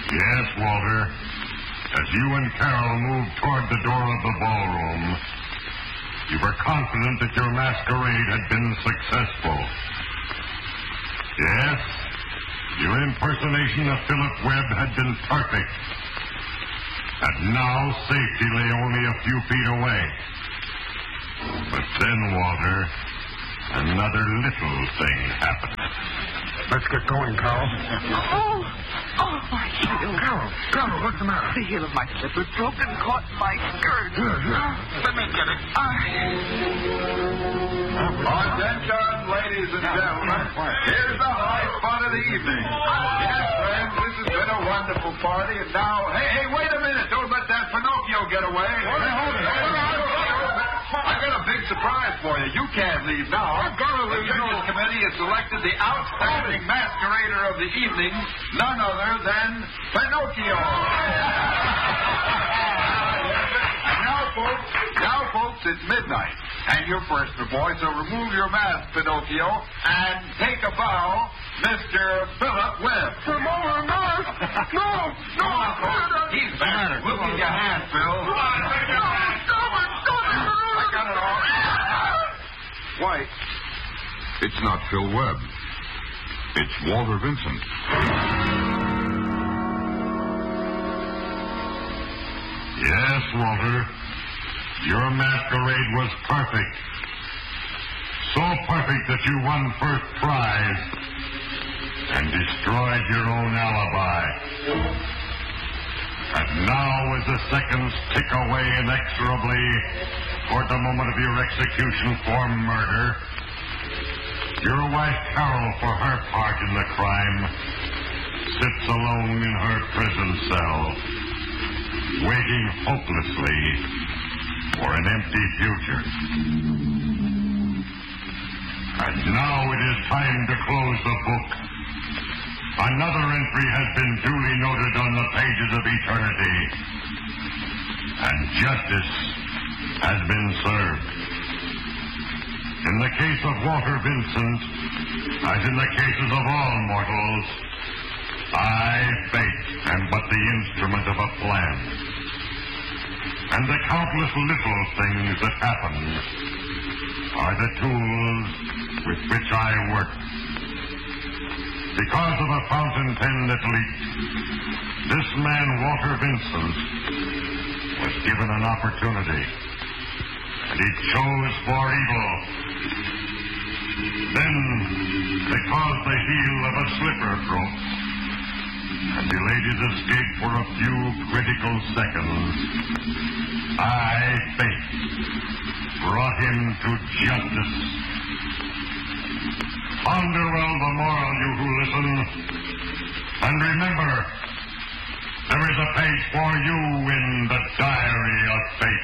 Yes, Walter. As you and Carol moved toward the door of the ballroom, you were confident that your masquerade had been successful. Yes, your impersonation of Philip Webb had been perfect. And now safety lay only a few feet away. But then, Walter, another little thing happened. Let's get going, Carl. Oh, my heel. Carol, what's the matter? The heel of my slipper broke and caught my skirt. Let me get it. Attention, ladies and gentlemen. Here's the high spot of the evening. Yes, friends, this has been a wonderful party, and now... Hey, wait a minute. Don't let that Pinocchio get away. I got a big surprise for you. You can't leave now. The judges committee has selected the outstanding masquerader of the evening, none other than Pinocchio. And now, folks, it's midnight. And you're first, boy, so remove your mask, Pinocchio, and take a bow, Mr. Philip Webb. Remove your mask? No! He's back. Look at your hand, Phil. I got it all. Why, It's not Phil Webb. It's Walter Vincent. Yes, Walter. Your masquerade was perfect. So perfect that you won first prize and destroyed your own alibi. And now, as the seconds tick away inexorably toward the moment of your execution for murder, your wife Carol, for her part in the crime, sits alone in her prison cell, waiting hopelessly for an empty future. And now it is time to close the book. Another entry has been duly noted on the pages of eternity, and justice has been served. In the case of Walter Vincent, as in the cases of all mortals, fate, am but the instrument of a plan. And the countless little things that happen are the tools with which I work. Because of a fountain pen that leaked, this man, Walter Vincent, was given an opportunity, and he chose for evil. Then, because the heel of a slipper broke and delayed his escape for a few critical seconds, fate, brought him to justice. Ponder well the moral, you who listen, and remember, there is a page for you in the diary of fate.